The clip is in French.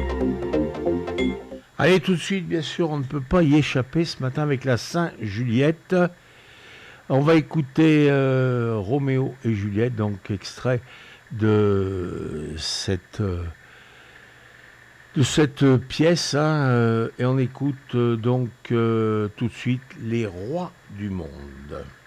Allez, tout de suite, bien sûr, on ne peut pas y échapper ce matin avec la Saint-Juliette. On va écouter Roméo et Juliette, donc extrait de cette pièce, hein, et on écoute donc tout de suite Les Rois du Monde.